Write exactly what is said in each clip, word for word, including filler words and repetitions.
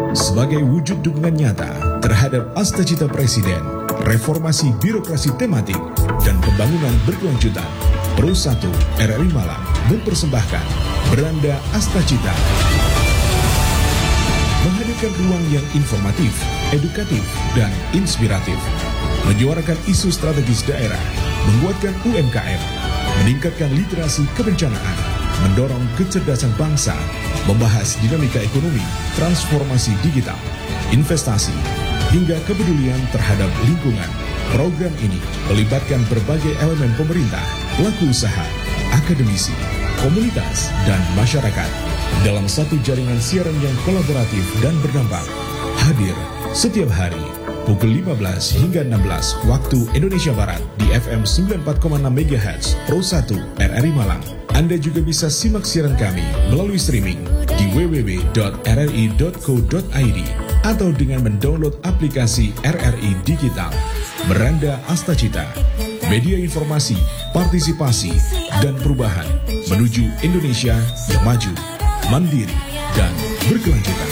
Sebagai wujud dukungan nyata terhadap Astacita Presiden, reformasi birokrasi tematik, dan pembangunan berkelanjutan, Pro satu R R I Malang mempersembahkan Beranda Astacita. Menghadirkan ruang yang informatif, edukatif, dan inspiratif. Menyuarakan isu strategis daerah, menguatkan U M K M, meningkatkan literasi kebencanaan, mendorong kecerdasan bangsa, membahas dinamika ekonomi, transformasi digital, investasi, hingga kepedulian terhadap lingkungan. Program ini melibatkan berbagai elemen pemerintah, pelaku usaha, akademisi, komunitas, dan masyarakat dalam satu jaringan siaran yang kolaboratif dan berdampak. Hadir setiap hari pukul lima belas hingga enam belas waktu Indonesia Barat di F M sembilan puluh empat koma enam MHz Pro satu R R I Malang. Anda juga bisa simak siaran kami melalui streaming di w w w titik r r i titik co titik i d atau dengan mendownload aplikasi R R I Digital. Beranda Astacita, media informasi, partisipasi, dan perubahan menuju Indonesia yang maju, mandiri, dan berkelanjutan.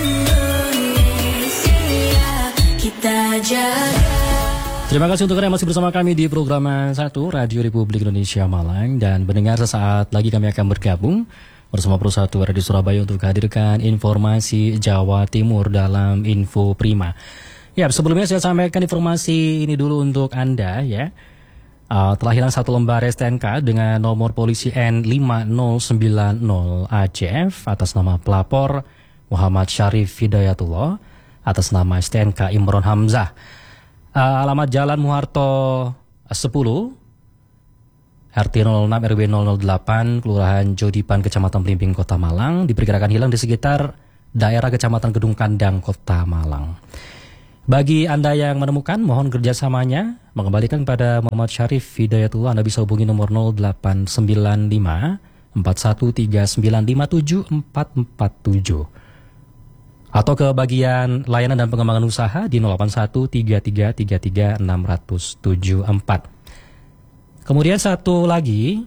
Terima kasih untuk Anda yang masih bersama kami di program satu Radio Republik Indonesia Malang. Dan mendengar sesaat lagi kami akan bergabung bersama Pro satu R R I Surabaya untuk hadirkan informasi Jawa Timur dalam Info Prima. Ya, sebelumnya saya sampaikan informasi ini dulu untuk Anda ya. Uh, telah hilang satu lembar S T N K dengan nomor polisi N lima nol sembilan nol A C F atas nama pelapor Muhammad Syarif Hidayatullah, atas nama S T N K Imron Hamzah. Uh, alamat Jalan Muharto sepuluh R T nol enam R W nol nol delapan Kelurahan Jodipan Kecamatan Belimbing Kota Malang, diperkirakan hilang di sekitar daerah Kecamatan Gedung Kandang Kota Malang. Bagi Anda yang menemukan, mohon kerjasamanya mengembalikan pada Muhammad Syarif Hidayatullah. Anda bisa hubungi nomor nol delapan sembilan lima empat satu tiga sembilan lima tujuh empat empat tujuh atau ke bagian layanan dan pengembangan usaha di nol delapan satu tiga tiga tiga tiga enam tujuh empat. Kemudian satu lagi,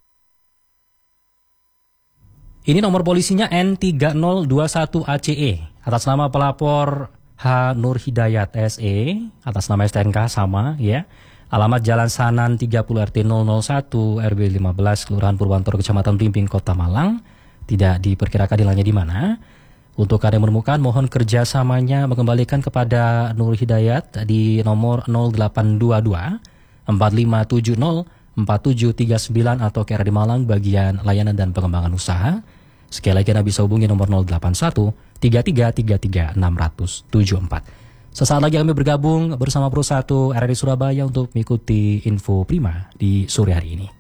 ini nomor polisinya N tiga nol dua satu A C E atas nama pelapor H. Nur Hidayat S E, atas nama S T N K sama ya. Alamat Jalan Sanan tiga puluh R T nol nol satu R W lima belas Kelurahan Purwantoro Kecamatan Belimbing Kota Malang. Tidak diperkirakan hilangnya di mana. Untuk Anda yang menemukan, mohon kerjasamanya mengembalikan kepada Nur Hidayat di nomor nol delapan dua dua empat lima tujuh nol empat tujuh tiga sembilan atau ke R R I Malang bagian layanan dan pengembangan usaha. Sekali lagi Anda bisa hubungi nomor nol delapan satu tiga tiga tiga tiga enam tujuh empat. Sesaat lagi kami bergabung bersama Pro satu R R I Surabaya untuk mengikuti Info Prima di sore hari ini.